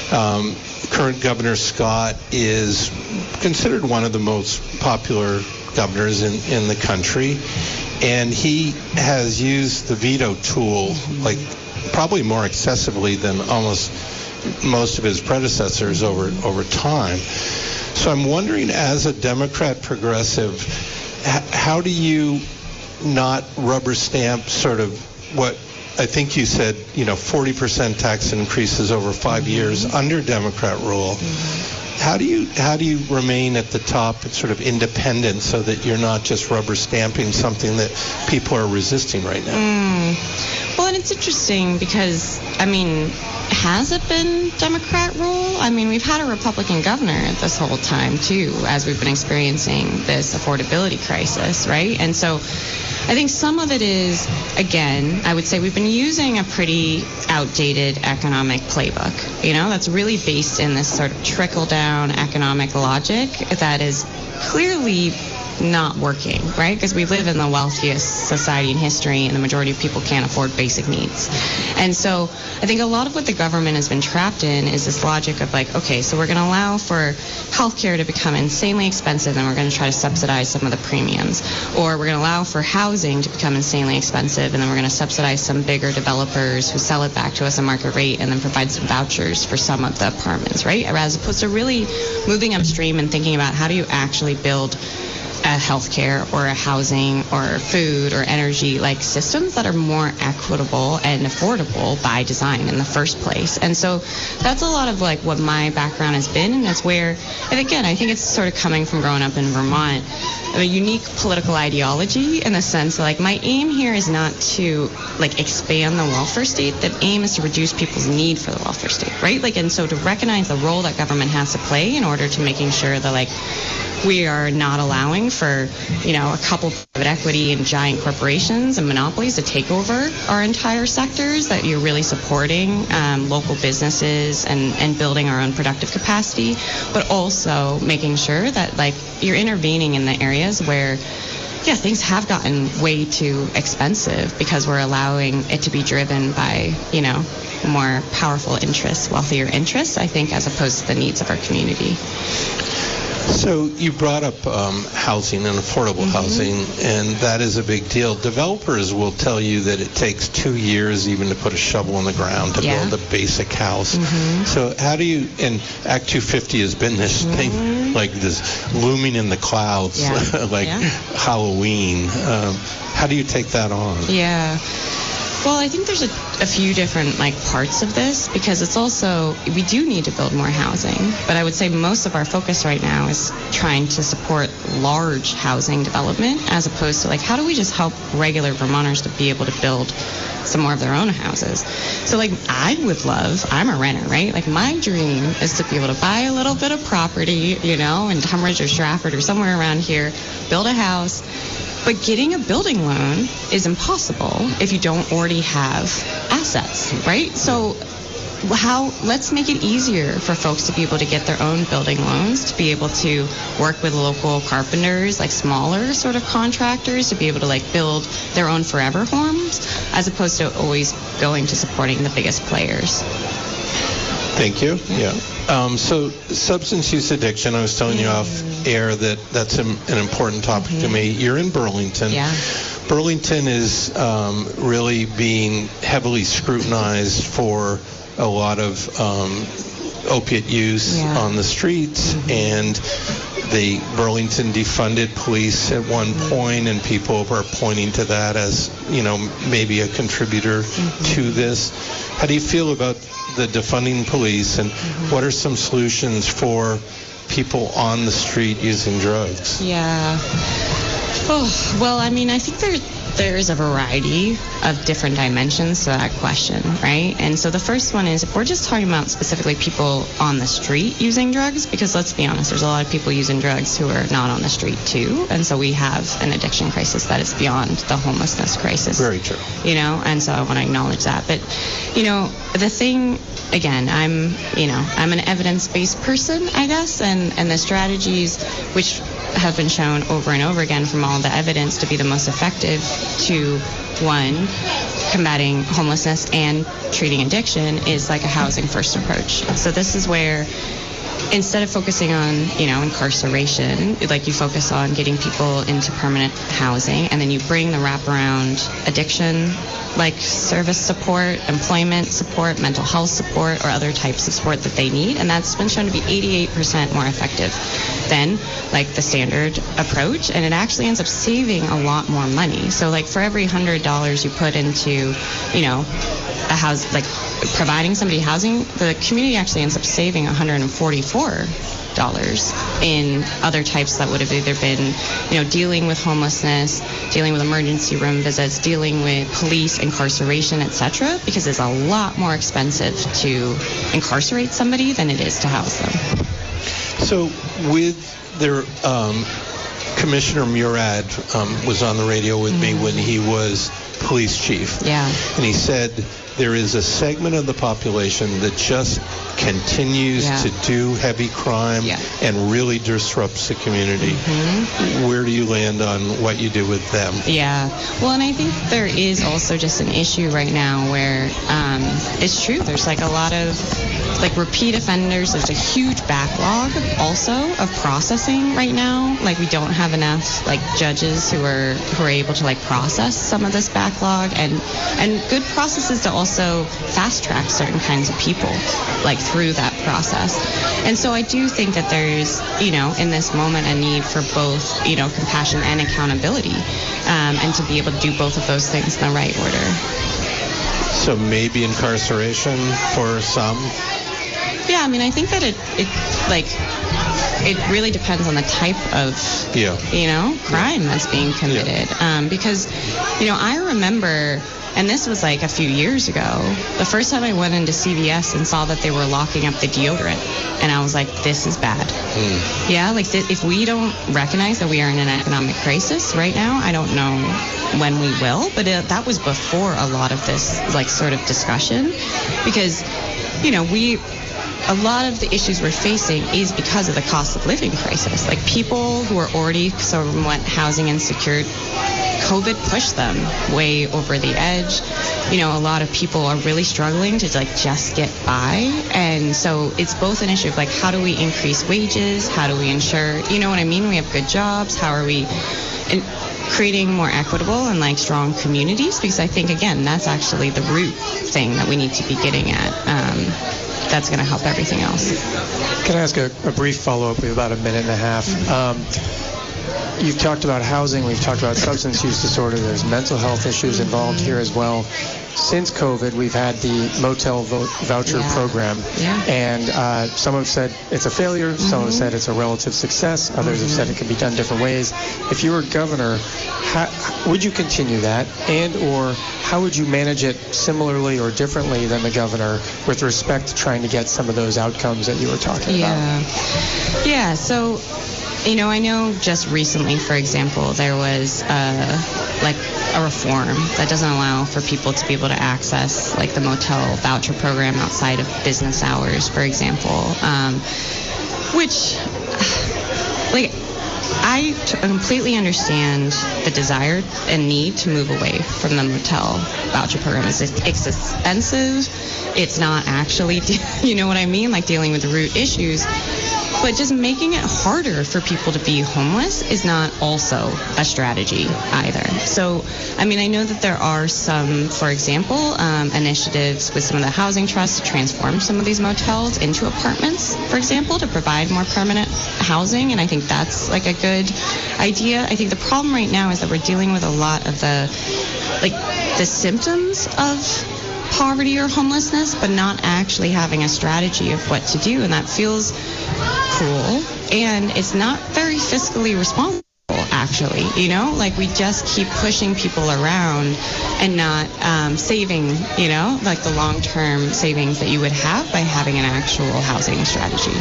Current Governor Scott is considered one of the most popular governors in the country, and he has used the veto tool like probably more excessively than almost most of his predecessors over time. So I'm wondering, as a Democrat progressive, how do you not rubber stamp sort of what I think you said, 40% tax increases over 5 years under Democrat rule? How do you remain at the top and sort of independent so that you're not just rubber stamping something that people are resisting right now? Well, and it's interesting because, has it been Democrat rule? We've had a Republican governor this whole time, too, as we've been experiencing this affordability crisis, right? And so I think some of it is, again, I would say we've been using a pretty outdated economic playbook, that's really based in this sort of trickle-down economic logic that is clearly not working, right? Because we live in the wealthiest society in history, and the majority of people can't afford basic needs. And so I think a lot of what the government has been trapped in is this logic of like, okay, so we're going to allow for healthcare to become insanely expensive, and we're going to try to subsidize some of the premiums. Or we're going to allow for housing to become insanely expensive, and then we're going to subsidize some bigger developers who sell it back to us at market rate and then provide some vouchers for some of the apartments, right? As opposed to really moving upstream and thinking about how do you actually build a healthcare or a housing or food or energy like systems that are more equitable and affordable by design in the first place. And so that's a lot of like what my background has been, and that's where, and again, I think it's sort of coming from growing up in Vermont, a unique political ideology in the sense that like my aim here is not to like expand the welfare state. The aim is to reduce people's need for the welfare state, right? Like, and so to recognize the role that government has to play in order to making sure that like we are not allowing for, a couple of private equity and giant corporations and monopolies to take over our entire sectors, that you're really supporting local businesses and building our own productive capacity, but also making sure that like you're intervening in the areas where things have gotten way too expensive because we're allowing it to be driven by, more powerful interests, wealthier interests, I think, as opposed to the needs of our community. So you brought up housing and affordable housing, and that is a big deal. Developers will tell you that it takes 2 years even to put a shovel in the ground to build a basic house. So how do you, and Act 250 has been this thing, like this looming in the clouds, like Halloween. How do you take that on? Well, I think there's a few different parts of this, because it's also, we do need to build more housing, but I would say most of our focus right now is trying to support large housing development as opposed to how do we just help regular Vermonters to be able to build some more of their own houses. So I would love, I'm a renter, right? My dream is to be able to buy a little bit of property, in Tunbridge or Stratford or somewhere around here, build a house. But getting a building loan is impossible if you don't already have assets, right? So let's make it easier for folks to be able to get their own building loans, to be able to work with local carpenters, smaller sort of contractors, to be able to build their own forever homes, as opposed to always going to supporting the biggest players. Thank you. So substance use addiction, I was telling you off air that that's an important topic to me. You're in Burlington. Burlington is really being heavily scrutinized for a lot of opiate use on the streets, and the Burlington defunded police at one point, and people are pointing to that as, maybe a contributor to this. How do you feel about the defunding police, and what are some solutions for people on the street using drugs? Well, I think there's a variety of different dimensions to that question, right? And so the first one is, if we're just talking about specifically people on the street using drugs, because let's be honest, there's a lot of people using drugs who are not on the street too, and so we have an addiction crisis that is beyond the homelessness crisis. Very true. And so I want to acknowledge that. But, the thing, again, I'm an evidence-based person, I guess, and the strategies which have been shown over and over again from all the evidence to be the most effective to, one, combating homelessness and treating addiction is like a housing first approach. So this is where instead of focusing on, incarceration, like you focus on getting people into permanent housing, and then you bring the wraparound addiction, like service support, employment support, mental health support, or other types of support that they need. And that's been shown to be 88% more effective than like the standard approach. And it actually ends up saving a lot more money. So like for every $100 you put into, a house, like providing somebody housing, the community actually ends up saving $144 in other types that would have either been, dealing with homelessness, dealing with emergency room visits, dealing with police incarceration, etc., because it's a lot more expensive to incarcerate somebody than it is to house them. So with their Commissioner Murad was on the radio with me when he was police chief. Yeah. And he said there is a segment of the population that just continues to do heavy crime and really disrupts the community. Where do you land on what you do with them? Yeah. Well, and I think there is also just an issue right now where it's true. There's like a lot of like repeat offenders. There's a huge backlog also of processing right now. Like we don't have enough like judges who are able to like process some of this backlog and good processes to also fast track certain kinds of people like through that process. And so I do think that there's, in this moment a need for both, compassion and accountability, and to be able to do both of those things in the right order. So maybe incarceration for some? Yeah, I mean, I think that it really depends on the type of, crime that's being committed. Because, I remember, and this was like a few years ago, the first time I went into CVS and saw that they were locking up the deodorant. And I was like, this is bad. Yeah, like if we don't recognize that we are in an economic crisis right now, I don't know when we will. But that was before a lot of this like sort of discussion. Because, a lot of the issues we're facing is because of the cost of living crisis. Like people who are already somewhat housing insecure, COVID pushed them way over the edge. A lot of people are really struggling to like just get by. And so it's both an issue of like, how do we increase wages? How do we ensure, we have good jobs? How are we creating more equitable and like strong communities? Because I think, again, that's actually the root thing that we need to be getting at. That's going to help everything else. Can I ask a brief follow-up? We have about a minute and a half. You've talked about housing. We've talked about substance use disorder. There's mental health issues involved here as well. Since COVID, we've had the motel voucher program. Yeah. And some have said it's a failure. Some have said it's a relative success. Others have said it can be done different ways. If you were governor, would you continue that? And or how would you manage it similarly or differently than the governor with respect to trying to get some of those outcomes that you were talking about? Yeah. So, I know just recently, for example, there was a reform that doesn't allow for people to be able to access like the motel voucher program outside of business hours, for example, which like I completely understand the desire and need to move away from the motel voucher program. It's expensive. It's not actually, like dealing with the root issues. But just making it harder for people to be homeless is not also a strategy either. So, I know that there are some, for example, initiatives with some of the housing trusts to transform some of these motels into apartments, for example, to provide more permanent housing. And I think that's like a good idea. I think the problem right now is that we're dealing with a lot of the symptoms of poverty or homelessness, but not actually having a strategy of what to do. And that feels cruel, and it's not very fiscally responsible, actually. We just keep pushing people around and not saving, like the long-term savings that you would have by having an actual housing strategy.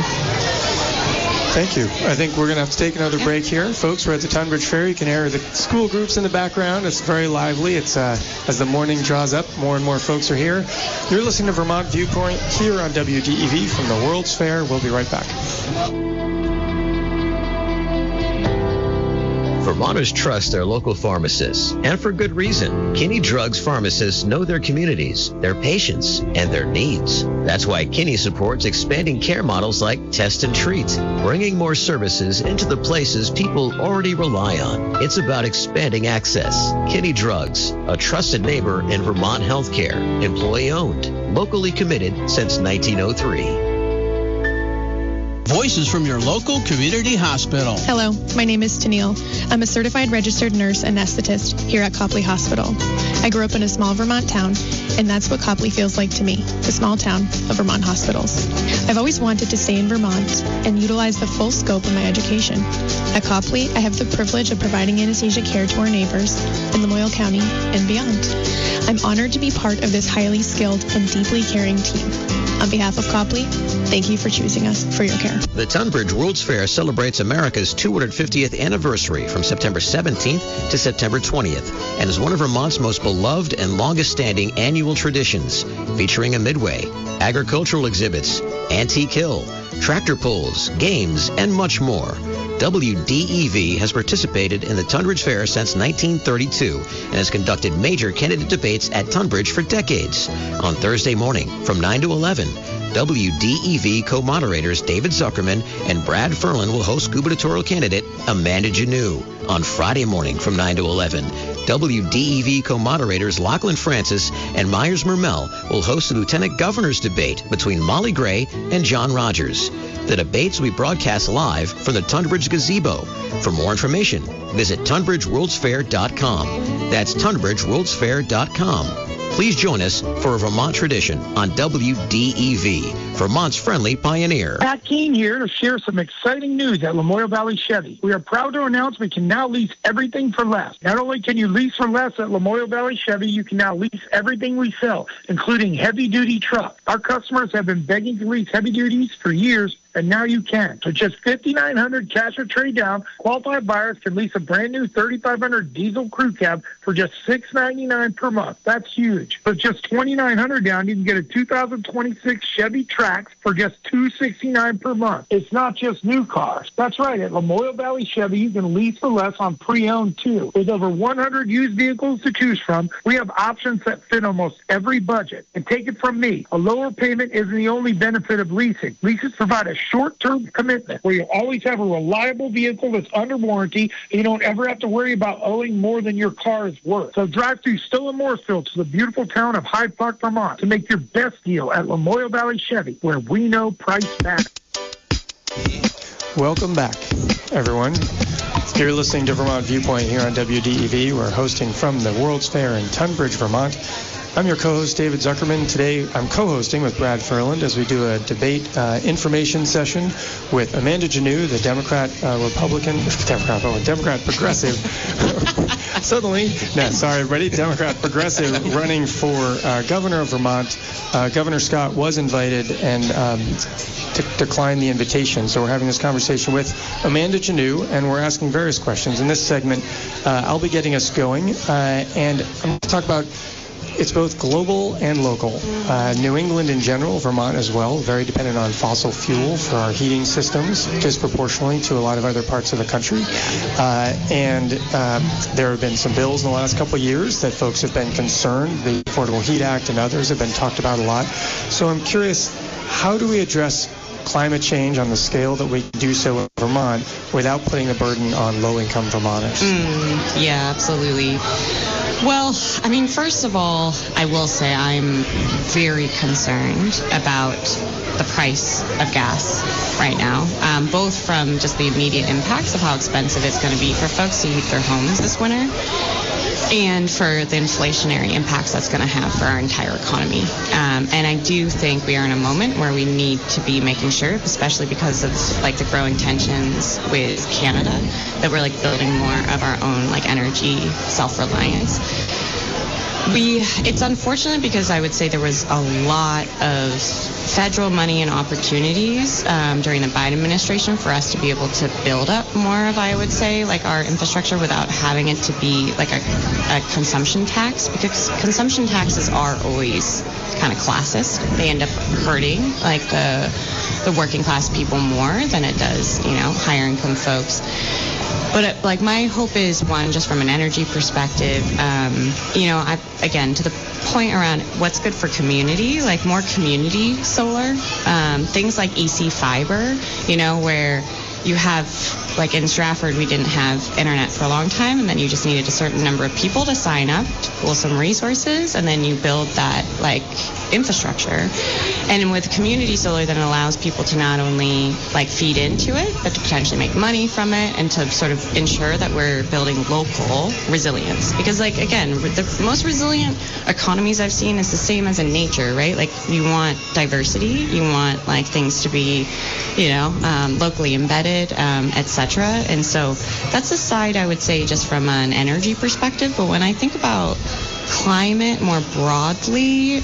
Thank you. I think we're going to have to take another break here. Folks, we're at the Tunbridge Fair. You can hear the school groups in the background. It's very lively. It's as the morning draws up, more and more folks are here. You're listening to Vermont Viewpoint here on WDEV from the World's Fair. We'll be right back. Vermonters trust their local pharmacists, and for good reason. Kinney Drugs pharmacists know their communities, their patients, and their needs. That's why Kinney supports expanding care models like Test and Treat, bringing more services into the places people already rely on. It's about expanding access. Kinney Drugs, a trusted neighbor in Vermont healthcare, employee-owned, locally committed since 1903. Voices from your local community hospital. Hello, my name is Tennille. I'm a certified registered nurse anesthetist here at Copley Hospital. I grew up in a small Vermont town, and that's what Copley feels like to me, the small town of Vermont hospitals. I've always wanted to stay in Vermont and utilize the full scope of my education. At Copley, I have the privilege of providing anesthesia care to our neighbors in Lamoille County and beyond. I'm honored to be part of this highly skilled and deeply caring team. On behalf of Copley, thank you for choosing us for your care. The Tunbridge World's Fair celebrates America's 250th anniversary from September 17th to September 20th and is one of Vermont's most beloved and longest-standing annual traditions, featuring a midway, agricultural exhibits, antique hill, tractor pulls, games, and much more. WDEV has participated in the Tunbridge Fair since 1932 and has conducted major candidate debates at Tunbridge for decades. On Thursday morning from 9 to 11, WDEV co-moderators David Zuckerman and Brad Ferlin will host gubernatorial candidate Amanda Janoo. On Friday morning from 9 to 11, WDEV co-moderators Lachlan Francis and Myers Mermel will host the Lieutenant Governor's debate between Molly Gray and John Rogers. The debates will be broadcast live from the Tunbridge Gazebo. For more information, visit TunbridgeWorldsFair.com. That's TunbridgeWorldsFair.com. Please join us for a Vermont tradition on WDEV, Vermont's friendly pioneer. Pat Keene here to share some exciting news at Lamoille Valley Chevy. We are proud to announce we can now lease everything for less. Not only can you lease for less at Lamoille Valley Chevy, you can now lease everything we sell, including heavy-duty trucks. Our customers have been begging to lease heavy duties for years, and now you can. For just $5,900 cash or trade down, qualified buyers can lease a brand new 3,500 diesel crew cab for just $699 per month. That's huge. For just $2,900 down, you can get a 2026 Chevy Trax for just $269 per month. It's not just new cars. That's right. At Lamoille Valley Chevy, you can lease for less on pre-owned too. With over 100 used vehicles to choose from, we have options that fit almost every budget. And take it from me, a lower payment isn't the only benefit of leasing. Leases provide a short-term commitment where you always have a reliable vehicle that's under warranty and you don't ever have to worry about owing more than your car is worth. So drive through Stowe and Mooresville to the beautiful town of Hyde Park, Vermont to make your best deal at Lamoille Valley Chevy, where we know price matters. Welcome back, everyone. You're listening to Vermont Viewpoint here on WDEV. We're hosting from the World's Fair in Tunbridge, Vermont. I'm your co-host, David Zuckerman. Today, I'm co-hosting with Brad Ferland as we do a debate information session with Amanda Janoo, the Democrat Progressive. Suddenly, sorry, everybody. Democrat Progressive running for governor of Vermont. Governor Scott was invited and declined the invitation. So we're having this conversation with Amanda Janoo, and we're asking various questions. In this segment, I'll be getting us going, and I'm going to talk about it's both global and local. New England in general, Vermont as well, very dependent on fossil fuel for our heating systems, disproportionately to a lot of other parts of the country. And there have been some bills in the last couple of years that folks have been concerned. The Affordable Heat Act and others have been talked about a lot. So I'm curious, how do we address climate change on the scale that we do so in Vermont without putting the burden on low-income Vermonters? Yeah, absolutely. Well, I mean, first of all, I will say I'm very concerned about the price of gas right now, both from just the immediate impacts of how expensive it's going to be for folks to heat their homes this winter, and for the inflationary impacts that's going to have for our entire economy. And I do think we are in a moment where we need to be making sure, especially because of like the growing tensions with Canada, that we're like building more of our own like energy self-reliance. It's unfortunate because I would say there was a lot of federal money and opportunities during the Biden administration for us to be able to build up more of, I would say, like our infrastructure without having it to be like a consumption tax, because consumption taxes are always kind of classist. They end up hurting like the working class people more than it does, higher income folks. But like my hope is, one, just from an energy perspective, again, to the point around what's good for community, like more community solar, things like EC fiber, where you have, like in Stratford, we didn't have internet for a long time, and then you just needed a certain number of people to sign up to pull some resources, and then you build that like infrastructure. And with community solar, then it allows people to not only like feed into it, but to potentially make money from it, and to sort of ensure that we're building local resilience. Because like, again, the most resilient economies I've seen is the same as in nature, right? Like you want diversity, you want like things to be, locally embedded, etc. And so that's the side I would say just from an energy perspective. But when I think about climate more broadly,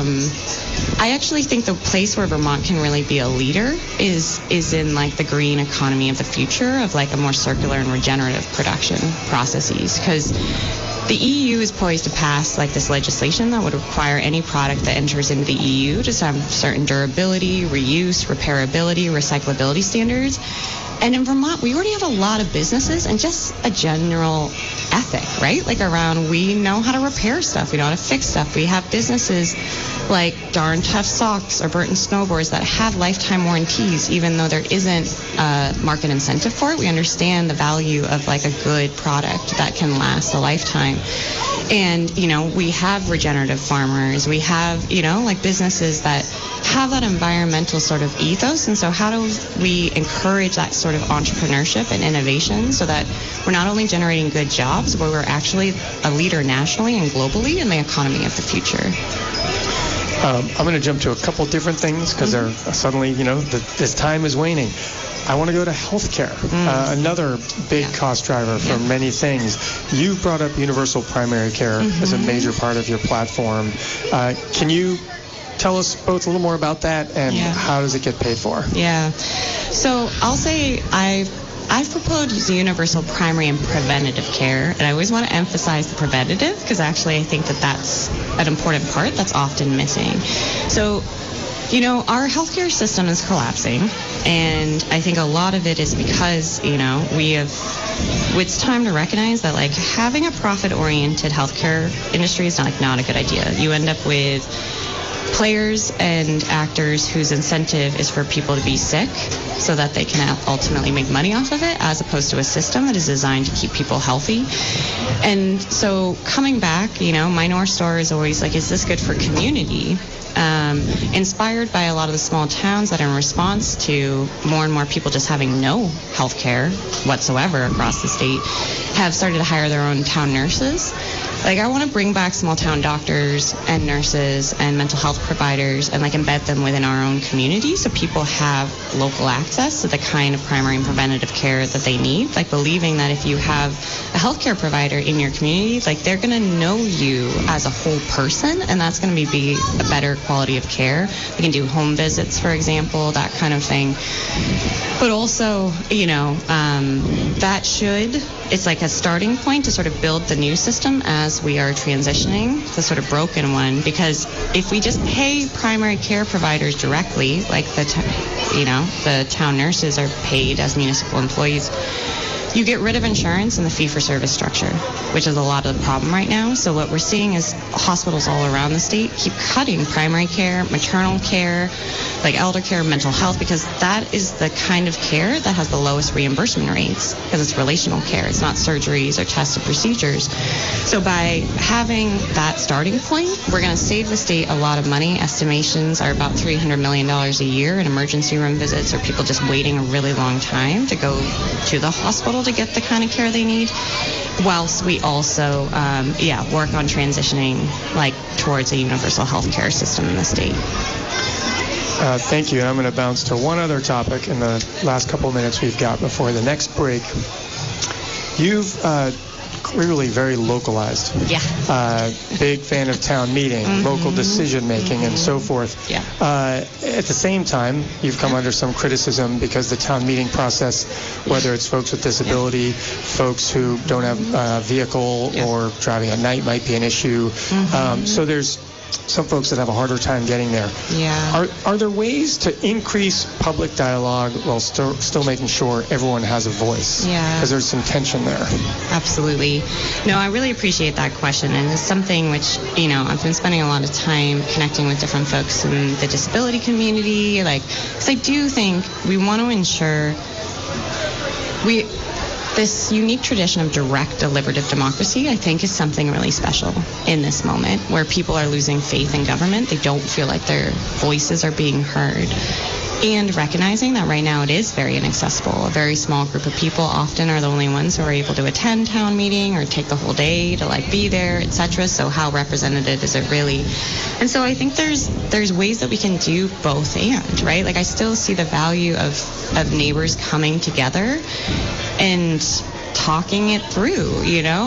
I actually think the place where Vermont can really be a leader is in like the green economy of the future, of like a more circular and regenerative production processes. Because the EU is poised to pass like this legislation that would require any product that enters into the EU to have certain durability, reuse, repairability, recyclability standards. And in Vermont, we already have a lot of businesses and just a general ethic, right? Like around, we know how to repair stuff. We know how to fix stuff. We have businesses like Darn Tough Socks or Burton Snowboards that have lifetime warranties, even though there isn't a market incentive for it. We understand the value of like a good product that can last a lifetime. And, we have regenerative farmers. We have, like businesses that have that environmental sort of ethos. And so how do we encourage that sort of entrepreneurship and innovation so that we're not only generating good jobs, but we're actually a leader nationally and globally in the economy of the future? I'm going to jump to a couple different things because they're suddenly, this time is waning. I want to go to healthcare, another big cost driver for many things. You brought up universal primary care as a major part of your platform. Can you tell us both a little more about that and how does it get paid for? Yeah. So I'll say I've proposed universal primary and preventative care, and I always want to emphasize the preventative because actually I think that that's an important part that's often missing. So, our healthcare system is collapsing, and I think a lot of it is because, it's time to recognize that like having a profit-oriented healthcare industry is not a good idea. You end up with players and actors whose incentive is for people to be sick so that they can ultimately make money off of it, as opposed to a system that is designed to keep people healthy. And so coming back, my North Star is always like, is this good for community? Inspired by a lot of the small towns that in response to more and more people just having no health care whatsoever across the state have started to hire their own town nurses. Like, I want to bring back small town doctors and nurses and mental health providers and like embed them within our own community so people have local access to the kind of primary and preventative care that they need. Like believing that if you have a healthcare provider in your community, like they're going to know you as a whole person, and that's going to be a better quality of care. We can do home visits, for example, that kind of thing. But also, it's like a starting point to sort of build the new system as we are transitioning the sort of broken one. Because if we just pay primary care providers directly, like the town nurses are paid as municipal employees, you get rid of insurance and the fee-for-service structure, which is a lot of the problem right now. So what we're seeing is hospitals all around the state keep cutting primary care, maternal care, like elder care, mental health, because that is the kind of care that has the lowest reimbursement rates, because it's relational care. It's not surgeries or tests or procedures. So by having that starting point, we're going to save the state a lot of money. Estimations are about $300 million a year in emergency room visits, or people just waiting a really long time to go to the hospital to get the kind of care they need, whilst we also work on transitioning towards a universal health care system in the state. Thank you. And I'm going to bounce to one other topic in the last couple of minutes we've got before the next break. You've clearly very localized. Yeah. Big fan of town meeting, local decision making, and so forth. Yeah. At the same time, you've come under some criticism because the town meeting process, whether it's folks with disability, folks who don't have a vehicle or driving at night might be an issue. So there's some folks that have a harder time getting there. Yeah. Are there ways to increase public dialogue while still making sure everyone has a voice? Yeah. Because there's some tension there. Absolutely. No, I really appreciate that question, and it's something which, I've been spending a lot of time connecting with different folks in the disability community, because I do think we want to ensure this unique tradition of direct deliberative democracy, I think, is something really special in this moment where people are losing faith in government. They don't feel like their voices are being heard. And recognizing that right now it is very inaccessible. A very small group of people often are the only ones who are able to attend town meeting or take the whole day to be there, etc. So how representative is it really? And so I think there's ways that we can do both and, right? I still see the value of neighbors coming together and talking it through,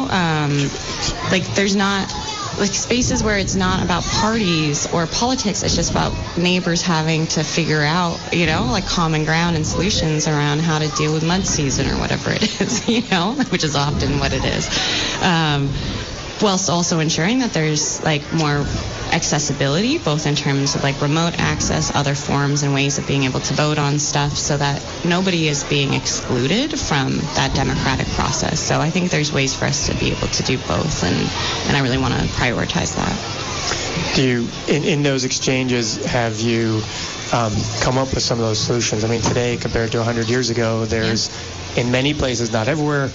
there's not spaces where it's not about parties or politics. It's just about neighbors having to figure out, common ground and solutions around how to deal with mud season or whatever it is, which is often what it is. Whilst also ensuring that there's more accessibility, both in terms of remote access, other forms and ways of being able to vote on stuff, so that nobody is being excluded from that democratic process. So I think there's ways for us to be able to do both, and I really want to prioritize that. Do you, in those exchanges, have you come up with some of those solutions? I mean, today compared to 100 years ago, there's in many places, not everywhere,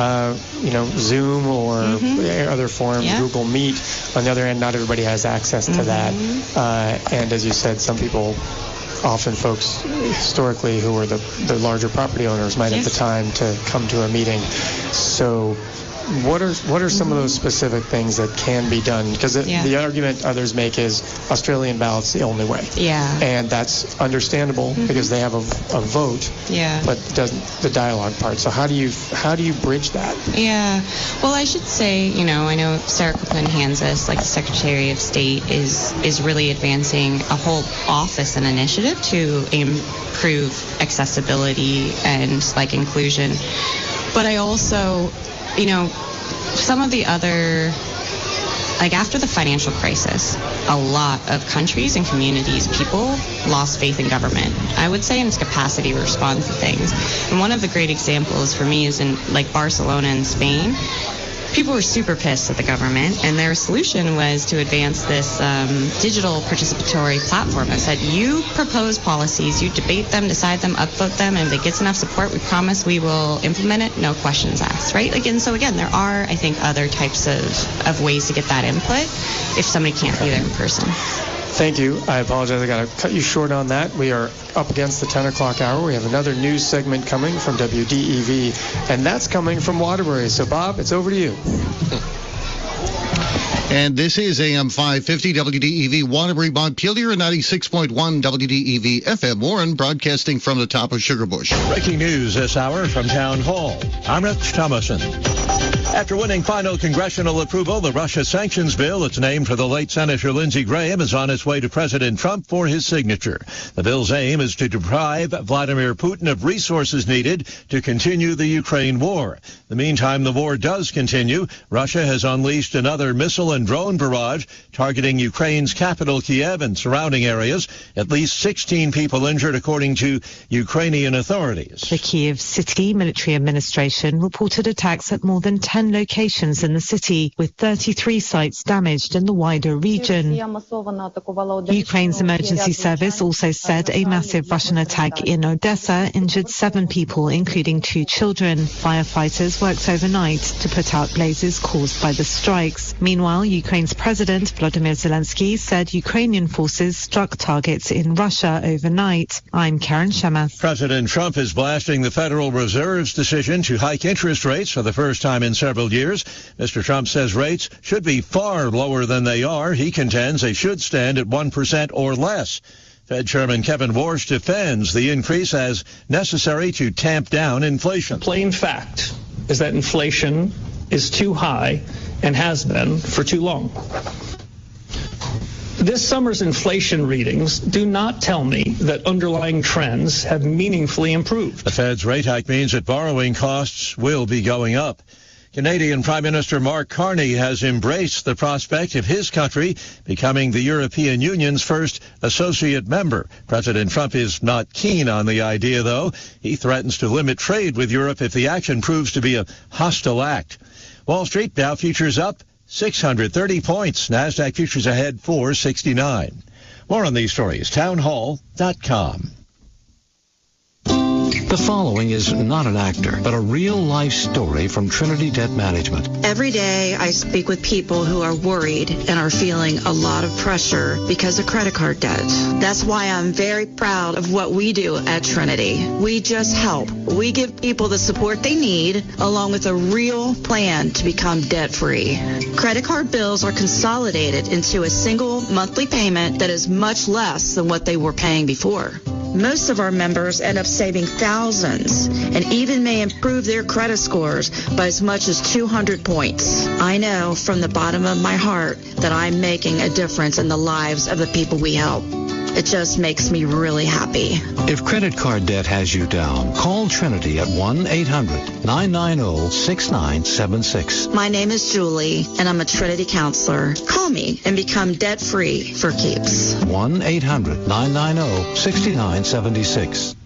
Zoom or other forms, Google Meet. On the other hand, not everybody has access to that. And as you said, some people, often folks historically who were the larger property owners, might have the time to come to a meeting. So what are some of those specific things that can be done? Because the argument others make is Australian ballot's the only way. Yeah. And that's understandable because they have a vote. Yeah. But it doesn't the dialogue part. So how do you bridge that? Yeah. Well, I should say, I know Sarah Copeland-Hansis, the Secretary of State, is really advancing a whole office and initiative to improve accessibility and inclusion. But I also, some of the other, after the financial crisis, a lot of countries and communities, people lost faith in government, I would say, in its capacity to respond to things. And one of the great examples for me is in Barcelona in Spain. People were super pissed at the government, and their solution was to advance this digital participatory platform that said, you propose policies, you debate them, decide them, upvote them, and if it gets enough support, we promise we will implement it, no questions asked, right? And so again, there are, I think, other types of ways to get that input if somebody can't be there in person. Thank you. I apologize. I got to cut you short on that. We are up against the 10 o'clock hour. We have another news segment coming from WDEV, and that's coming from Waterbury. So, Bob, it's over to you. And this is AM 550 WDEV Waterbury, Montpelier, and 96.1 WDEV FM Warren, broadcasting from the top of Sugarbush. Breaking news this hour from Town Hall. I'm Rich Thomason. After winning final congressional approval, the Russia sanctions bill, it's named for the late Senator Lindsey Graham, is on its way to President Trump for his signature. The bill's aim is to deprive Vladimir Putin of resources needed to continue the Ukraine war. In the meantime, the war does continue. Russia has unleashed another missile and drone barrage targeting Ukraine's capital, Kiev, and surrounding areas. At least 16 people injured, according to Ukrainian authorities. The Kiev City Military Administration reported attacks at more than 10 locations in the city, with 33 sites damaged in the wider region. Ukraine's emergency service also said a massive Russian attack in Odessa injured 7 people, including 2 children. Firefighters worked overnight to put out blazes caused by the strikes. Meanwhile, Ukraine's President Volodymyr Zelensky said Ukrainian forces struck targets in Russia overnight. I'm Karen Shemath. President Trump is blasting the Federal Reserve's decision to hike interest rates for the first time in several years. Mr. Trump says rates should be far lower than they are. He contends they should stand at 1% or less. Fed Chairman Kevin Warsh defends the increase as necessary to tamp down inflation. Plain fact is that inflation is too high and has been for too long. This summer's inflation readings do not tell me that underlying trends have meaningfully improved. The Fed's rate hike means that borrowing costs will be going up. Canadian Prime Minister Mark Carney has embraced the prospect of his country becoming the European Union's first associate member. President Trump is not keen on the idea, though. He threatens to limit trade with Europe if the action proves to be a hostile act. Wall Street Dow futures up 630 points. NASDAQ futures ahead 469. More on these stories, townhall.com. The following is not an actor, but a real-life story from Trinity Debt Management. Every day I speak with people who are worried and are feeling a lot of pressure because of credit card debt. That's why I'm very proud of what we do at Trinity. We just help. We give people the support they need, along with a real plan to become debt-free. Credit card bills are consolidated into a single monthly payment that is much less than what they were paying before. Most of our members end up saving thousands and even may improve their credit scores by as much as 200 points. I know from the bottom of my heart that I'm making a difference in the lives of the people we help. It just makes me really happy. If credit card debt has you down, call Trinity at 1-800-990-6976. My name is Julie, and I'm a Trinity counselor. Call me and become debt-free for keeps. 1-800-990-6976.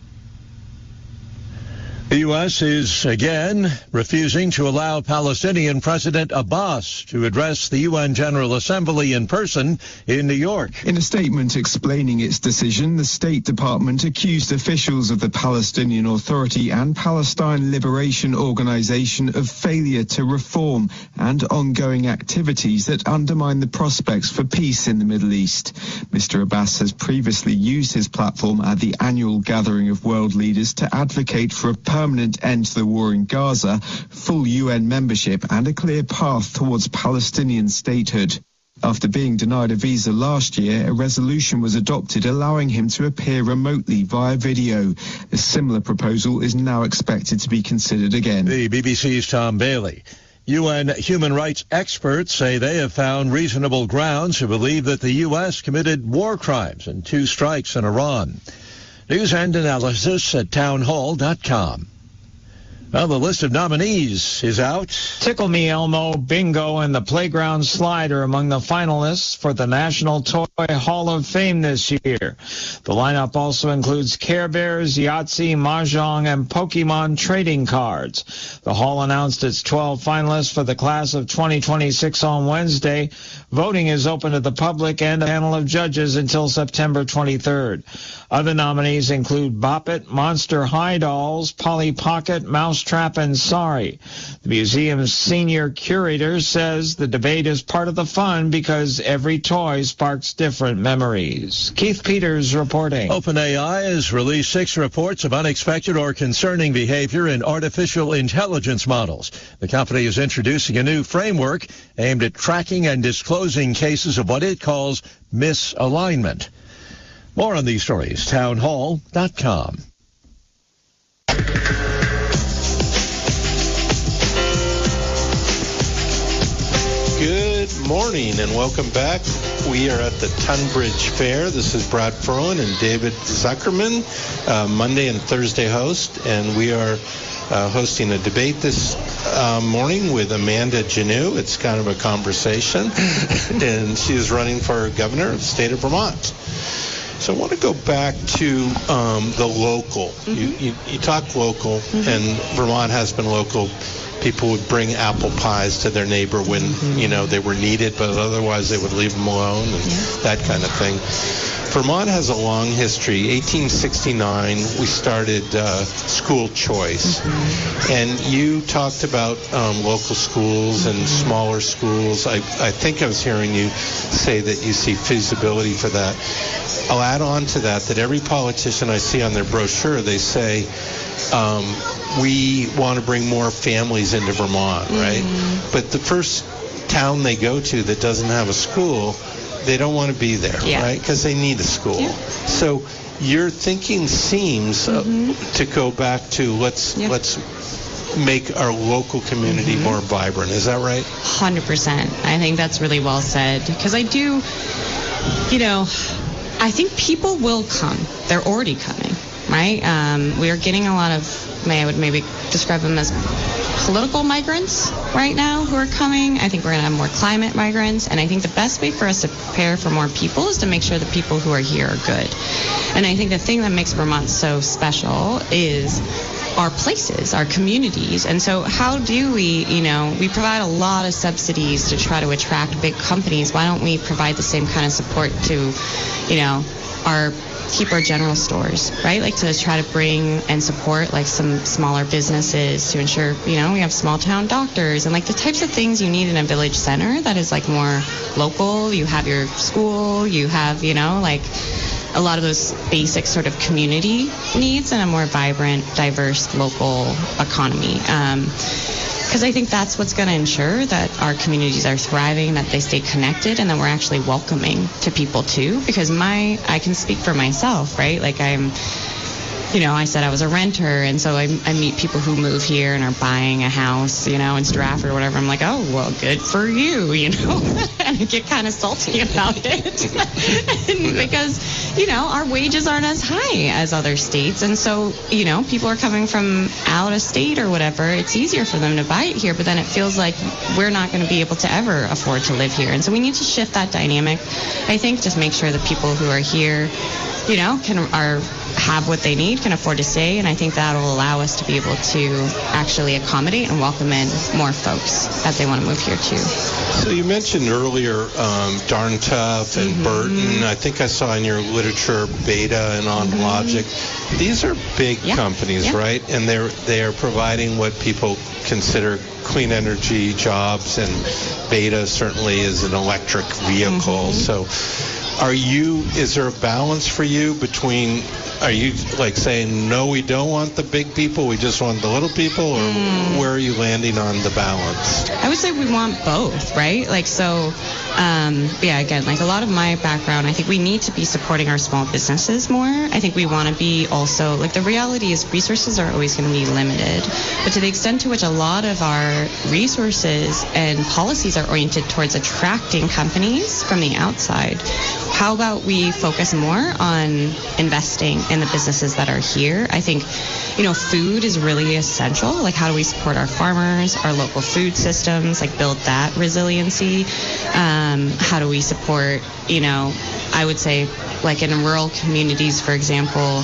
The U.S. is again refusing to allow Palestinian President Abbas to address the UN General Assembly in person in New York. In a statement explaining its decision, the State Department accused officials of the Palestinian Authority and Palestine Liberation Organization of failure to reform and ongoing activities that undermine the prospects for peace in the Middle East. Mr. Abbas has previously used his platform at the annual gathering of world leaders to advocate for a permanent end to the war in Gaza, full UN membership, and a clear path towards Palestinian statehood. After being denied a visa last year, a resolution was adopted allowing him to appear remotely via video. A similar proposal is now expected to be considered again. The BBC's Tom Bailey. UN human rights experts say they have found reasonable grounds to believe that the U.S. committed war crimes in 2 strikes in Iran. News and analysis at townhall.com. Well, the list of nominees is out. Tickle Me Elmo, Bingo, and the Playground Slide are among the finalists for the National Toy Hall of Fame this year. The lineup also includes Care Bears, Yahtzee, Mahjong, and Pokemon trading cards. The hall announced its 12 finalists for the class of 2026 on Wednesday. Voting is open to the public and a panel of judges until September 23rd. Other nominees include Bop It, Monster High Dolls, Polly Pocket, Mousetrap, and Sorry. The museum's senior curator says the debate is part of the fun because every toy sparks different memories. Keith Peters reporting. OpenAI has released 6 reports of unexpected or concerning behavior in artificial intelligence models. The company is introducing a new framework aimed at tracking and disclosing cases of what it calls misalignment. More on these stories, townhall.com. Good morning and welcome back. We are at the Tunbridge Fair. This is Brad Furlan and David Zuckerman, Monday and Thursday host, and we are hosting a debate this morning with Amanda Janneau. It's kind of a conversation, and she is running for governor of the state of Vermont. So I want to go back to the local. Mm-hmm. You talk local, and Vermont has been local. People would bring apple pies to their neighbor when, they were needed, but otherwise they would leave them alone and that kind of thing. Vermont has a long history. 1869, we started school choice. Mm-hmm. And you talked about local schools and smaller schools. I think I was hearing you say that you see feasibility for that. I'll add on to that every politician I see on their brochure, they say, we want to bring more families into Vermont, right? Mm-hmm. But the first town they go to that doesn't have a school, they don't want to be there, right? Because they need a school. Yeah. So your thinking seems to go back to let's make our local community more vibrant. Is that right? 100%. I think that's really well said. Because I do, I think people will come. They're already coming, right? We are getting a lot of I would maybe describe them as political migrants right now who are coming. I think we're going to have more climate migrants, and I think the best way for us to prepare for more people is to make sure the people who are here are good. And I think the thing that makes Vermont so special is our places, our communities. And so how do we, we provide a lot of subsidies to try to attract big companies. Why don't we provide the same kind of support to, keep our general stores, right? Like to try to bring and support like some smaller businesses to ensure, we have small town doctors and like the types of things you need in a village center that is like more local. You have your school, you have, like a lot of those basic sort of community needs and a more vibrant, diverse local economy. Because I think that's what's going to ensure that our communities are thriving, that they stay connected, and that we're actually welcoming to people too. Because I can speak for myself, right? Like I said I was a renter, and so I meet people who move here and are buying a house, in Stratford or whatever. I'm like, oh, well, good for you, and I get kind of salty about it because, our wages aren't as high as other states. And so, people are coming from out of state or whatever. It's easier for them to buy it here, but then it feels like we're not going to be able to ever afford to live here. And so we need to shift that dynamic. I think just make sure the people who are here, have what they need, can afford to stay, and I think that'll allow us to be able to actually accommodate and welcome in more folks as they want to move here too. So you mentioned earlier Darn Tough and Burton. I think I saw in your literature Beta and OnLogic. These are big companies, right? And they are providing what people consider clean energy jobs, and Beta certainly is an electric vehicle. So is there a balance for you between, are you like saying, no, we don't want the big people, we just want the little people, or where are you landing on the balance? I would say we want both, right? Like, so, again, like a lot of my background, I think we need to be supporting our small businesses more. I think we want to be also, like the reality is resources are always going to be limited, but to the extent to which a lot of our resources and policies are oriented towards attracting companies from the outside, how about we focus more on investing in the businesses that are here? I think, food is really essential. Like, how do we support our farmers, our local food systems, like build that resiliency? How do we support, I would say, like in rural communities, for example,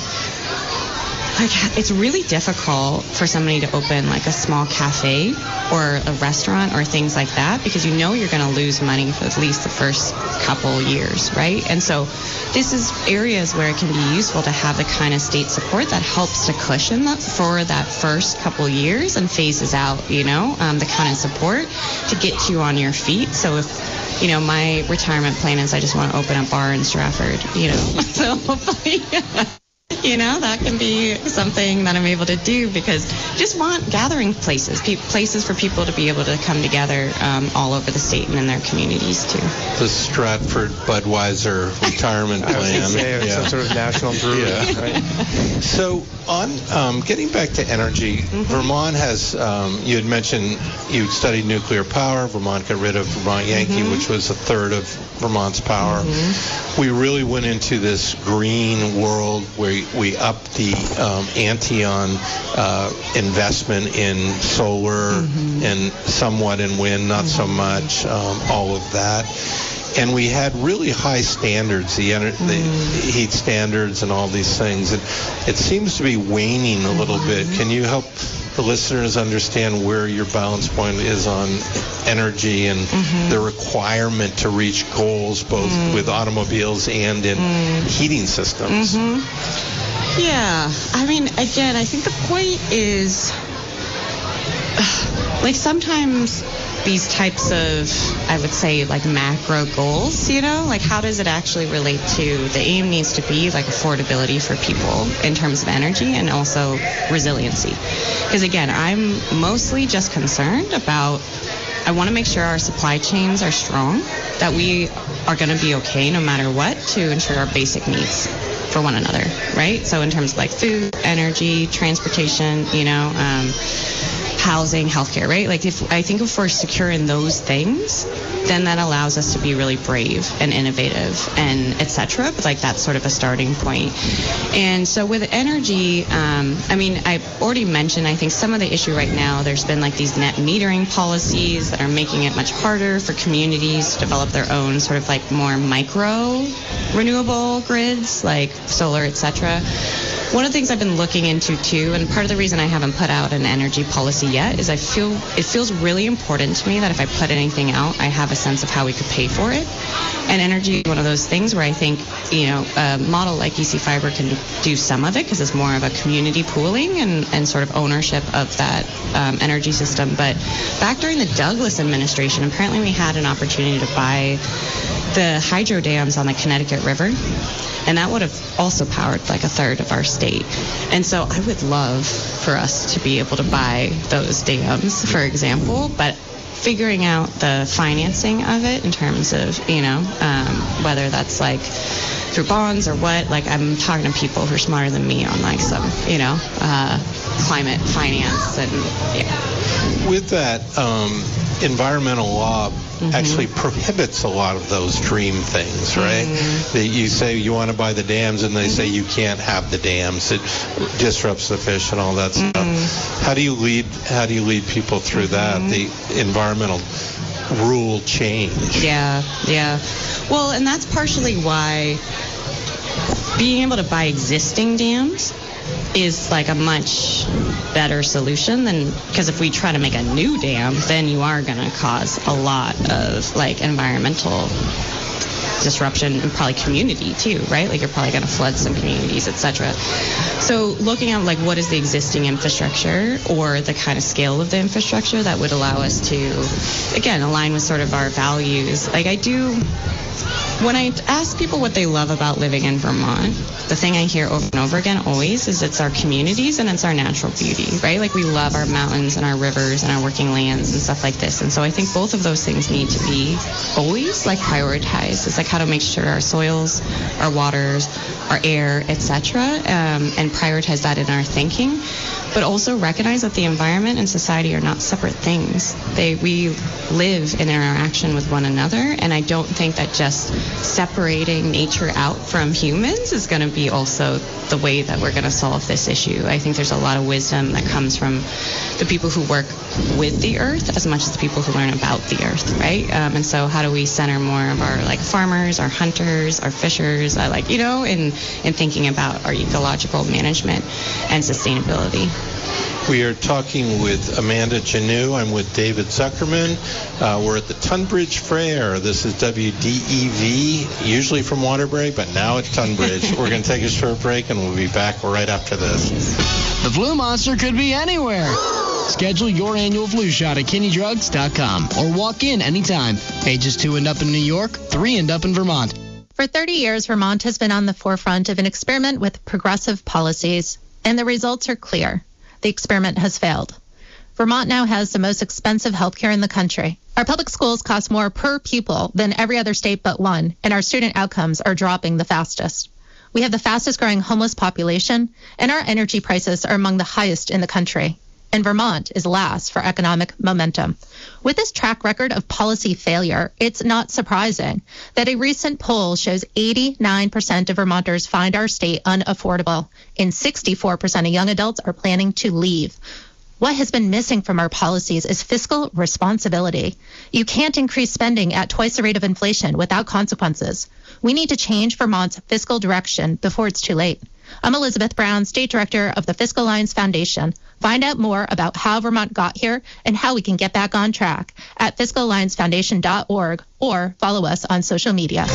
like it's really difficult for somebody to open like a small cafe or a restaurant or things like that, because you're going to lose money for at least the first couple years, right? And so this is areas where it can be useful to have the kind of state support that helps to cushion that for that first couple years and phases out, the kind of support to get you on your feet. So if my retirement plan is I just want to open a bar in Stratford, so hopefully that can be something that I'm able to do, because I just want gathering places for people to be able to come together all over the state and in their communities too. The Stratford Budweiser retirement plan. I was going to say, some sort of national brewery. Yeah. Right? So on getting back to energy, Vermont has, you had mentioned you studied nuclear power. Vermont got rid of Vermont Yankee, which was a third of Vermont's power. We really went into this green world where we upped the ante on investment in solar and somewhat in wind, not so much, all of that. And we had really high standards, the heat standards and all these things. And it seems to be waning a little bit. Can you help the listeners understand where your balance point is on energy and the requirement to reach goals both with automobiles and in heating systems? Yeah, I mean, again, I think the point is, like sometimes these types of, I would say, like macro goals, like how does it actually relate to, the aim needs to be like affordability for people in terms of energy and also resiliency. Because again, I'm mostly just concerned about, I want to make sure our supply chains are strong, that we are going to be okay no matter what to ensure our basic needs for one another, right? So in terms of like food, energy, transportation, housing, healthcare, right? Like I think if we're secure in those things, then that allows us to be really brave and innovative and etc. But like that's sort of a starting point. And so with energy, I already mentioned, I think some of the issue right now, there's been like these net metering policies that are making it much harder for communities to develop their own sort of like more micro renewable grids, like solar, etc. One of the things I've been looking into too, and part of the reason I haven't put out an energy policy yet, is it feels really important to me that if I put anything out, I have a sense of how we could pay for it. And energy is one of those things where I think, a model like EC Fiber can do some of it because it's more of a community pooling and sort of ownership of that energy system. But back during the Douglas administration, apparently we had an opportunity to buy the hydro dams on the Connecticut River. And that would have also powered like a third of our state. And so I would love for us to be able to buy those dams, for example, but figuring out the financing of it in terms of, whether that's like through bonds or what, like I'm talking to people who are smarter than me on like some, climate finance and yeah. With that, environmental law actually prohibits a lot of those dream things, right? That you say you want to buy the dams and they say you can't have the dams. It disrupts the fish and all that stuff. How do you lead people through that? The environmental rule change. Yeah. Well, and that's partially why being able to buy existing dams is like a much better solution than, because if we try to make a new dam, then you are going to cause a lot of like environmental disruption and probably community too, right? Like you're probably going to flood some communities, etc. So looking at like what is the existing infrastructure or the kind of scale of the infrastructure that would allow us to, again, align with sort of our values. Like when I ask people what they love about living in Vermont, the thing I hear over and over again always is it's our communities and it's our natural beauty, right? Like we love our mountains and our rivers and our working lands and stuff like this. And so I think both of those things need to be always like prioritized. It's like how to make sure our soils, our waters, our air, etc., and prioritize that in our thinking. But also recognize that the environment and society are not separate things. We live in interaction with one another, and I don't think that just separating nature out from humans is going to be also the way that we're going to solve this issue. I think there's a lot of wisdom that comes from the people who work with the earth as much as the people who learn about the earth, right? And so how do we center more of our like farmers, our hunters, our fishers, in thinking about our ecological management and sustainability. We are talking with Amanda Janneau. I'm with David Zuckerman. We're at the Tunbridge Fair. This is WDEV, usually from Waterbury, but now at Tunbridge. We're going to take a short break, and we'll be back right after this. The flu monster could be anywhere. Schedule your annual flu shot at KinneyDrugs.com or walk in anytime. Ages 2 and up in New York, 3 and up in Vermont. For 30 years, Vermont has been on the forefront of an experiment with progressive policies, and the results are clear. The experiment has failed. Vermont now has the most expensive health care in the country. Our public schools cost more per pupil than every other state but one, and our student outcomes are dropping the fastest. We have the fastest growing homeless population, and our energy prices are among the highest in the country. And Vermont is last for economic momentum. With this track record of policy failure, it's not surprising that a recent poll shows 89% of Vermonters find our state unaffordable, and 64% of young adults are planning to leave. What has been missing from our policies is fiscal responsibility. You can't increase spending at twice the rate of inflation without consequences. We need to change Vermont's fiscal direction before it's too late. I'm Elizabeth Brown, State Director of the Fiscal Alliance Foundation. Find out more about how Vermont got here and how we can get back on track at fiscalalliancefoundation.org or follow us on social media.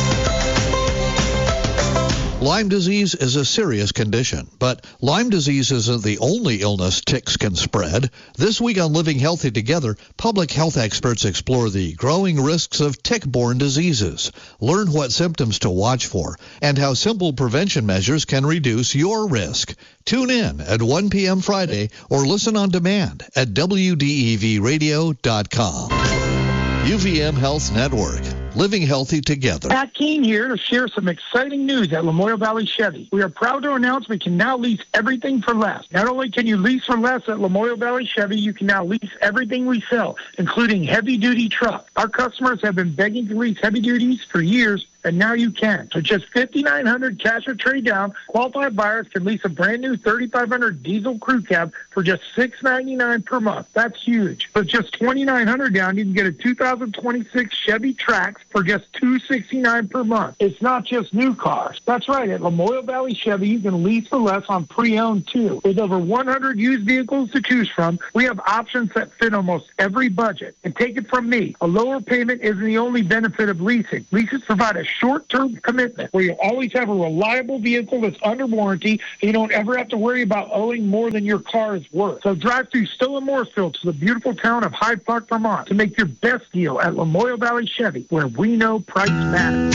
Lyme disease is a serious condition, but Lyme disease isn't the only illness ticks can spread. This week on Living Healthy Together, public health experts explore the growing risks of tick-borne diseases. Learn what symptoms to watch for and how simple prevention measures can reduce your risk. Tune in at 1 p.m. Friday or listen on demand at WDEVradio.com. UVM Health Network. living healthy together. Pat Keene here to share some exciting news at Lamoille Valley Chevy. We are proud to announce we can now lease everything for less. Not only can you lease for less at Lamoille Valley Chevy, you can now lease everything we sell, including heavy-duty trucks. Our customers have been begging to lease heavy duties for years, and now you can. For just $5,900 cash or trade down, qualified buyers can lease a brand new 3,500 diesel crew cab for just $699 per month. That's huge. For just $2,900 down, you can get a 2026 Chevy Trax for just $269 per month. It's not just new cars. That's right. At Lamoille Valley Chevy, you can lease for less on pre-owned too. With over 100 used vehicles to choose from, we have options that fit almost every budget. And take it from me, a lower payment isn't the only benefit of leasing. Leases provide a short-term commitment where you always have a reliable vehicle that's under warranty, and you don't ever have to worry about owing more than your car is worth. So drive through Stowe and Mooresville to the beautiful town of Hyde Park, Vermont to make your best deal at Lamoille Valley Chevy, where we know price matters.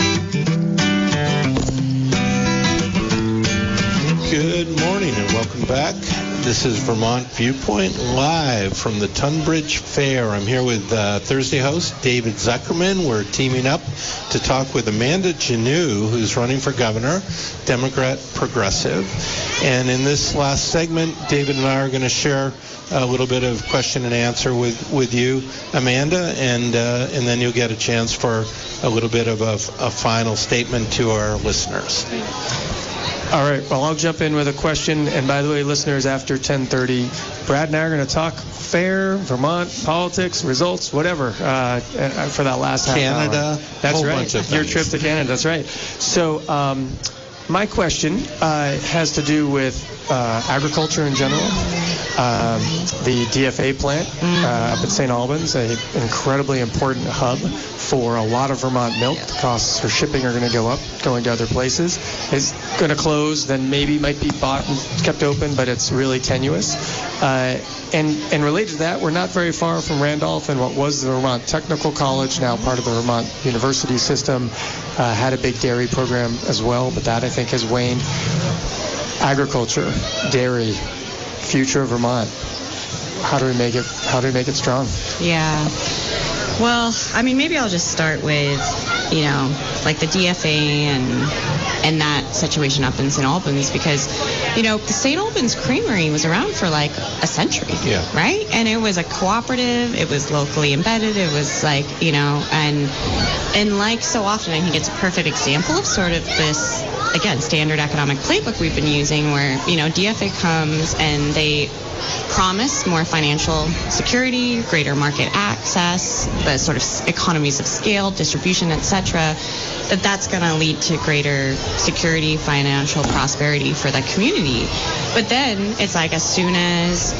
Good morning and welcome back. This is Vermont Viewpoint live from the Tunbridge Fair. I'm here with Thursday host David Zuckerman. We're teaming up to talk with Amanda Janneau, who's running for governor, Democrat Progressive. And in this last segment, David and I are going to share a little bit of question and answer with you, Amanda, and then you'll get a chance for a little bit of a final statement to our listeners. All right, well, I'll jump in with a question. And by the way, listeners, after 10:30, Brad and I are going to talk fair, Vermont, politics, results, whatever, for that last half hour. Canada, that's whole right. bunch of Your things. trip to Canada, that's right. So my question has to do with agriculture in general. The DFA plant up at St. Albans, an incredibly important hub for a lot of Vermont milk. The costs for shipping are going to go up, going to other places. It's going to close, then maybe might be bought and kept open, but it's really tenuous. And related to that, we're not very far from Randolph, and what was the Vermont Technical College, now part of the Vermont University system, had a big dairy program as well, but that I think has waned. Agriculture, dairy, future of Vermont. How do we make it strong? Yeah. Well, I mean, maybe I'll just start with, like the DFA and that situation up in St. Albans, because, the St. Albans Creamery was around for like a century, right? And it was a cooperative, it was locally embedded, it was like, and like so often, I think it's a perfect example of sort of this, again, standard economic playbook we've been using where, DFA comes and they promise more financial security, greater market access, the sort of economies of scale, distribution, etc., that's going to lead to greater security, financial prosperity for the community. But then it's like as soon as,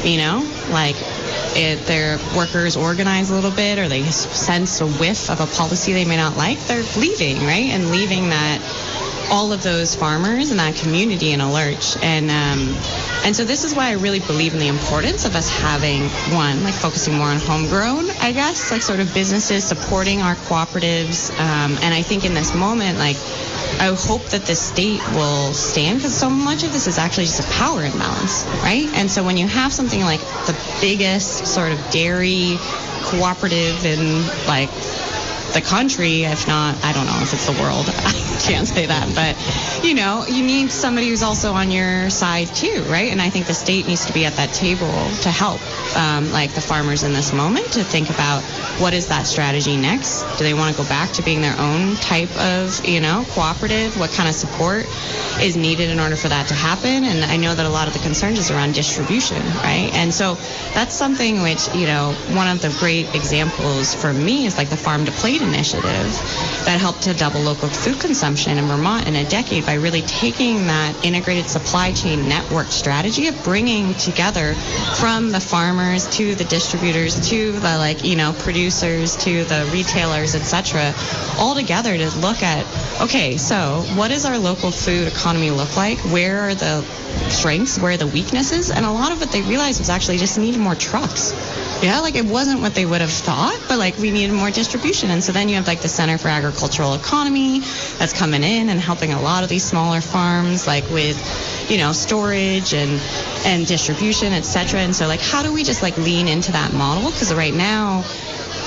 their workers organize a little bit or they sense a whiff of a policy they may not like, they're leaving, right? And leaving that all of those farmers and that community in a lurch. And so this is why I really believe in the importance of us having, one, like focusing more on homegrown, I guess, like sort of businesses supporting our cooperatives. And I think in this moment, like, I hope that the state will stand, because so much of this is actually just a power imbalance, right? And so when you have something like the biggest sort of dairy cooperative in like the country, if not, I don't know if it's the world, I can't say that, but you need somebody who's also on your side too, right? And I think the state needs to be at that table to help like the farmers in this moment to think about what is that strategy next. Do they want to go back to being their own type of cooperative? What kind of support is needed in order for that to happen? And I know that a lot of the concerns is around distribution, right? And so that's something which one of the great examples for me is like the Farm to Plate initiative that helped to double local food consumption in Vermont in a decade by really taking that integrated supply chain network strategy of bringing together from the farmers to the distributors to the producers to the retailers, etc., all together to look at, okay, so what does our local food economy look like? Where are the strengths? Where are the weaknesses? And a lot of what they realized was actually just needed more trucks. Yeah, like it wasn't what they would have thought, but like we needed more distribution. And so then you have like the Center for Agricultural Economy that's coming in and helping a lot of these smaller farms like with, storage and distribution, etc. And so like how do we just like lean into that model? Because right now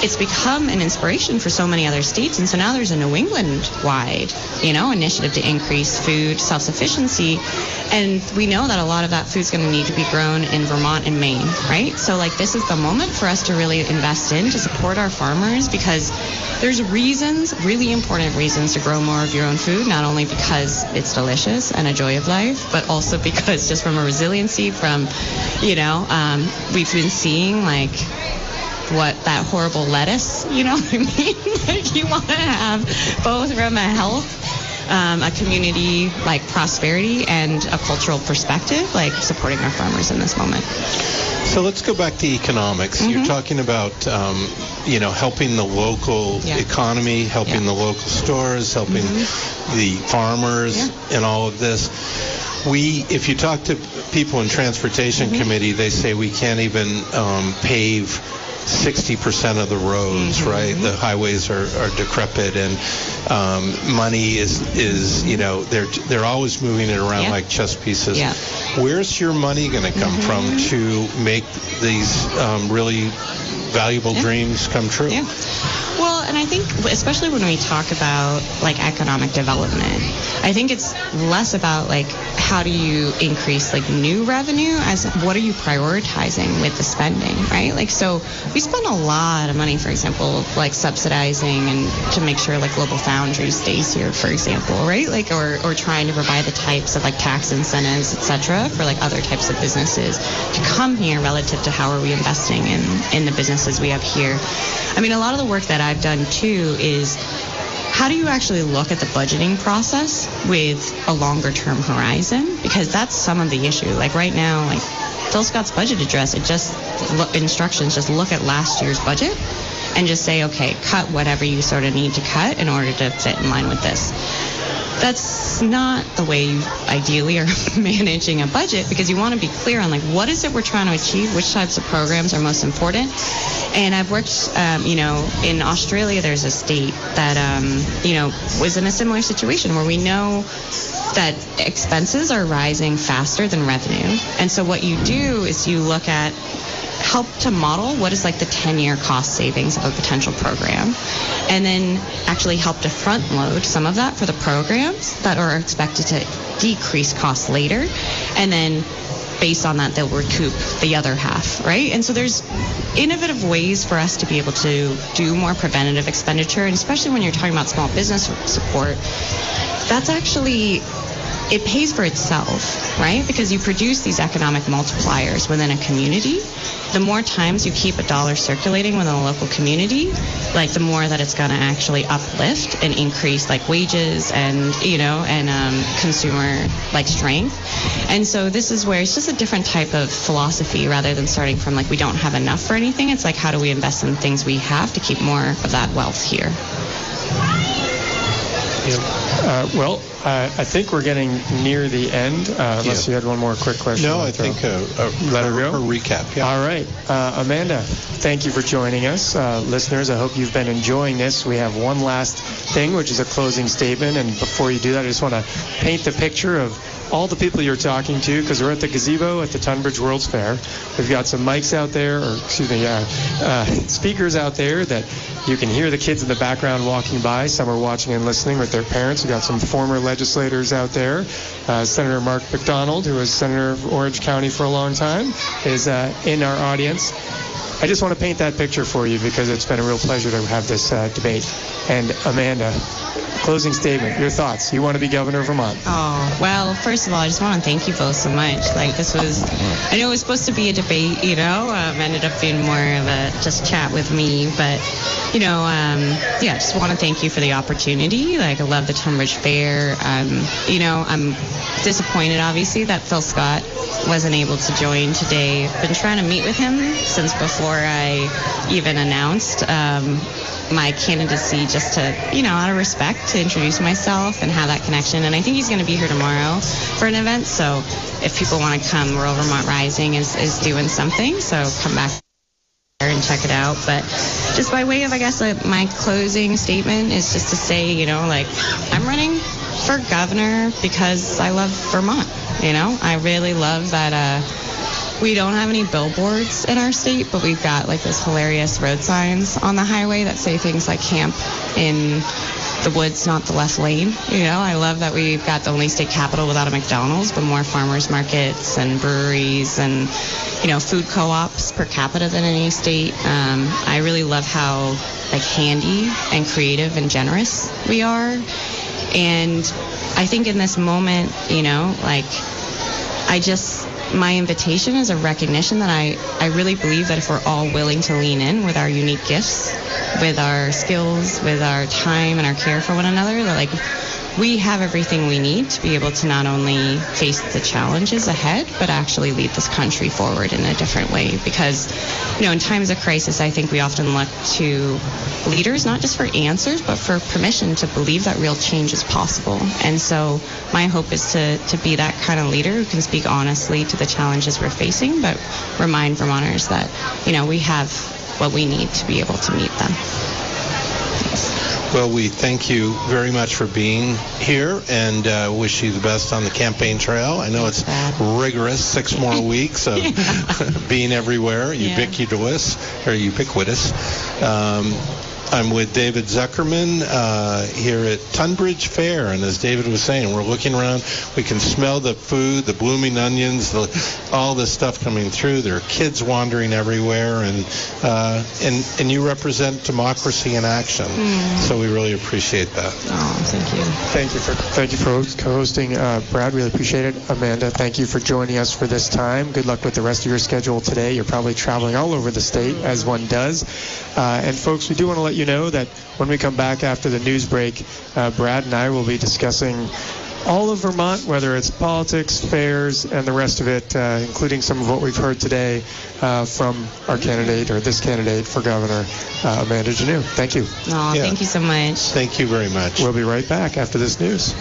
it's become an inspiration for so many other states. And so now there's a New England-wide, initiative to increase food self-sufficiency. And we know that a lot of that food's going to need to be grown in Vermont and Maine, right? So, this is the moment for us to really invest in, to support our farmers, because there's really important reasons to grow more of your own food, not only because it's delicious and a joy of life, but also because just from a resiliency from, we've been seeing, that horrible lettuce, you know what I mean? You want to have both from a health, a community, prosperity, and a cultural perspective, supporting our farmers in this moment. So let's go back to economics. You're talking about, helping the local economy, helping the local stores, helping the farmers, and all of this. If you talk to people in Transportation Committee, they say we can't even pave 60% of the roads, right? The highways are decrepit, and money is they're always moving it around like chess pieces. Where's your money going to come from to make these really valuable dreams come true? Well, and I think especially when we talk about economic development, I think it's less about how do you increase new revenue as what are you prioritizing with the spending, right? So we spend a lot of money, for example, subsidizing and to make sure Global Foundries stays here, for example, right? Or trying to provide the types of tax incentives, etc., for other types of businesses to come here relative to how are we investing in the businesses we have here. I mean, a lot of the work that I've done too is how do you actually look at the budgeting process with a longer term horizon? Because that's some of the issue. Right now, Phil Scott's budget address, instructions just look at last year's budget and just say, okay, cut whatever you sort of need to cut in order to fit in line with this. That's not the way you ideally are managing a budget, because you want to be clear on what is it we're trying to achieve, which types of programs are most important. And I've worked, in Australia, there's a state that, was in a similar situation where we know that expenses are rising faster than revenue. And so what you do is you look at help to model what is the 10-year cost savings of a potential program, and then actually help to front load some of that for the programs that are expected to decrease costs later, and then based on that they'll recoup the other half, right? And so there's innovative ways for us to be able to do more preventative expenditure, and especially when you're talking about small business support, that's actually, it pays for itself, right? Because you produce these economic multipliers within a community. The more times you keep a dollar circulating within a local community, the more that it's going to actually uplift and increase wages and, consumer strength. And so this is where it's just a different type of philosophy rather than starting from we don't have enough for anything. It's how do we invest in things we have to keep more of that wealth here? I think we're getting near the end, unless you had one more quick question. No, I think let her go. A recap. All right. Amanda, thank you for joining us. Listeners, I hope you've been enjoying this. We have one last thing, which is a closing statement. And before you do that, I just want to paint the picture of all the people you're talking to, because we're at the gazebo at the Tunbridge World's Fair. We've got some mics out there, speakers out there that you can hear the kids in the background walking by. Some are watching and listening with their parents. We've got some former legislators out there. Senator Mark McDonald, who was Senator of Orange County for a long time, is in our audience. I just want to paint that picture for you because it's been a real pleasure to have this debate. And Amanda, closing statement, your thoughts. You want to be governor of Vermont. Oh, well, first of all, I just want to thank you both so much. This was, I know it was supposed to be a debate, ended up being more of a just chat with me, but, just want to thank you for the opportunity. I love the Tunbridge Fair. I'm disappointed, obviously, that Phil Scott wasn't able to join today. I've been trying to meet with him since before I even announced my candidacy, just to, out of respect, to introduce myself and have that connection. And I think he's going to be here tomorrow for an event. So if people want to come, Rural Vermont Rising is doing something. So come back and check it out. But just by way of, I guess, my closing statement is just to say, I'm running for governor because I love Vermont. I really love that we don't have any billboards in our state, but we've got like those hilarious road signs on the highway that say things like camp in the woods, not the left lane. You know, I love that we've got the only state capital without a McDonald's, but more farmers markets and breweries and, you know, food co-ops per capita than any state. I really love how like handy and creative and generous we are. And I think in this moment, you know, like my invitation is a recognition that I really believe that if we're all willing to lean in with our unique gifts, with our skills, with our time and our care for one another, that like we have everything we need to be able to not only face the challenges ahead, but actually lead this country forward in a different way. Because, you know, in times of crisis, I think we often look to leaders, not just for answers, but for permission to believe that real change is possible. And so my hope is to be that kind of leader who can speak honestly to the challenges we're facing, but remind Vermonters that, you know, we have what we need to be able to meet them. Well, we thank you very much for being here and wish you the best on the campaign trail. I know it's rigorous, 6 more weeks of being everywhere, ubiquitous. I'm with David Zuckerman here at Tunbridge Fair, and as David was saying, we're looking around. We can smell the food, the blooming onions, all the stuff coming through. There are kids wandering everywhere, and you represent democracy in action. So we really appreciate that. Oh, thank you. Thank you for co-hosting, Brad. Really appreciate it. Amanda, thank you for joining us for this time. Good luck with the rest of your schedule today. You're probably traveling all over the state, as one does. And folks, we do want to let you know that when we come back after the news break, Brad and I will be discussing all of Vermont, whether it's politics, fairs, and the rest of it, including some of what we've heard today from our candidate, or this candidate for governor, Amanda Janneau. Thank you. Oh, Thank you so much. Thank you very much. We'll be right back after this news.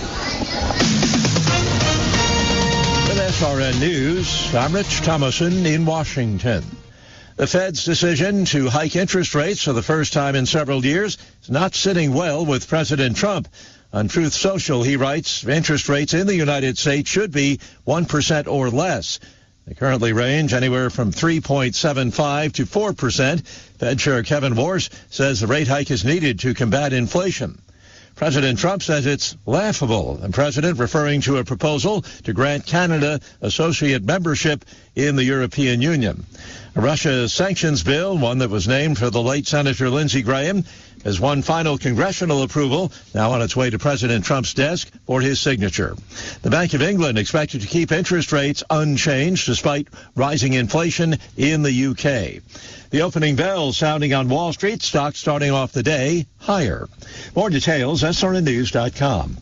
With SRN News, I'm Rich Thomason in Washington. The Fed's decision to hike interest rates for the first time in several years is not sitting well with President Trump. On Truth Social, he writes, interest rates in the United States should be 1% or less. They currently range anywhere from 3.75 to 4%. Fed Chair Kevin Warsh says the rate hike is needed to combat inflation. President Trump says it's laughable. The president referring to a proposal to grant Canada associate membership in the European Union. A Russia sanctions bill, one that was named for the late Senator Lindsey Graham, has won final congressional approval, now on its way to President Trump's desk for his signature. The Bank of England expected to keep interest rates unchanged despite rising inflation in the UK. The opening bell sounding on Wall Street, stocks starting off the day higher. More details, srnnews.com.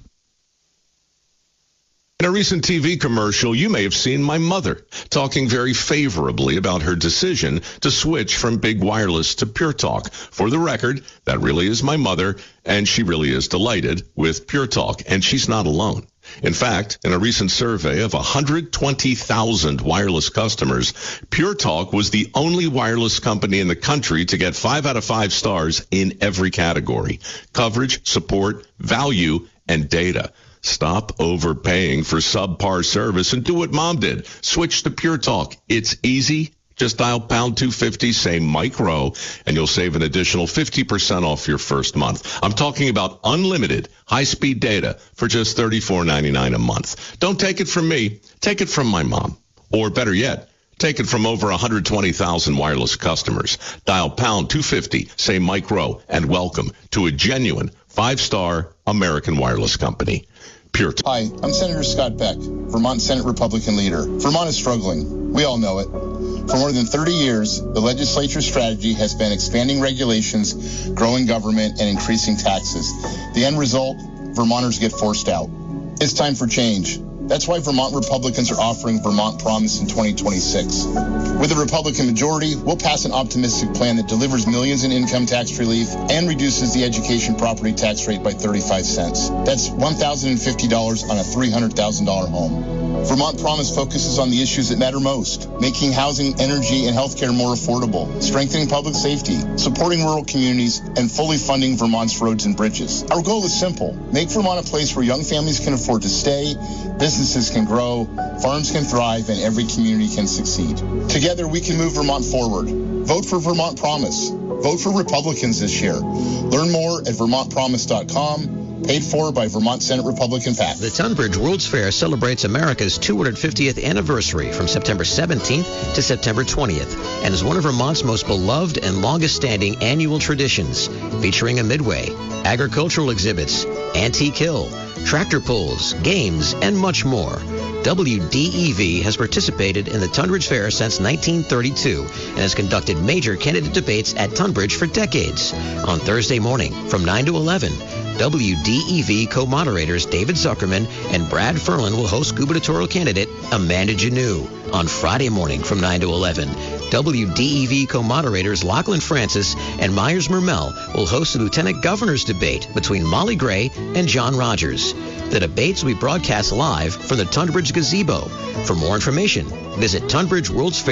In a recent TV commercial, you may have seen my mother talking very favorably about her decision to switch from big wireless to Pure Talk. For the record, that really is my mother, and she really is delighted with Pure Talk, and she's not alone. In fact, in a recent survey of 120,000 wireless customers, Pure Talk was the only wireless company in the country to get 5 out of 5 stars in every category: coverage, support, value, and data. Stop overpaying for subpar service and do what Mom did. Switch to Pure Talk. It's easy. Just dial pound 250, say Mike Rowe, and you'll save an additional 50% off your first month. I'm talking about unlimited high-speed data for just $34.99 a month. Don't take it from me. Take it from my mom. Or better yet, take it from over 120,000 wireless customers. Dial pound 250, say Mike Rowe, and welcome to a genuine 5-star American wireless company. Pure Talk. Hi, I'm Senator Scott Beck, Vermont Senate Republican leader. Vermont is struggling. We all know it. For more than 30 years, the legislature's strategy has been expanding regulations, growing government, and increasing taxes. The end result, Vermonters get forced out. It's time for change. That's why Vermont Republicans are offering Vermont Promise in 2026. With a Republican majority, we'll pass an optimistic plan that delivers millions in income tax relief and reduces the education property tax rate by 35 cents. That's $1,050 on a $300,000 home. Vermont Promise focuses on the issues that matter most, making housing, energy, and healthcare more affordable, strengthening public safety, supporting rural communities, and fully funding Vermont's roads and bridges. Our goal is simple. Make Vermont a place where young families can afford to stay, businesses can grow, farms can thrive, and every community can succeed. Together, we can move Vermont forward. Vote for Vermont Promise. Vote for Republicans this year. Learn more at vermontpromise.com. Paid for by Vermont Senate Republican PAC. The Tunbridge World's Fair celebrates America's 250th anniversary from September 17th to September 20th and is one of Vermont's most beloved and longest-standing annual traditions, featuring a midway, agricultural exhibits, antique hill, tractor pulls, games, and much more. WDEV has participated in the Tunbridge Fair since 1932 and has conducted major candidate debates at Tunbridge for decades. On Thursday morning from 9 to 11, WDEV co-moderators David Zuckerman and Brad Ferlin will host gubernatorial candidate Amanda Janoo. On Friday morning from 9 to 11, WDEV co-moderators Lachlan Francis and Myers Mermel will host the lieutenant governor's debate between Molly Gray and John Rogers. The debates will be broadcast live from the Tunbridge Gazebo. For more information, visit Tunbridge World's Fair.